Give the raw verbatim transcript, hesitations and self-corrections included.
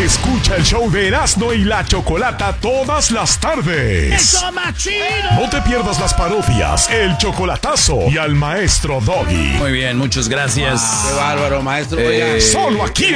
Escucha el show de Erasmo y la Chocolata todas las tardes. ¡Eso, machino! No te pierdas las parodias, el chocolatazo y al maestro Doggy. Muy bien, muchas gracias. Qué bárbaro, maestro. Eh, Solo aquí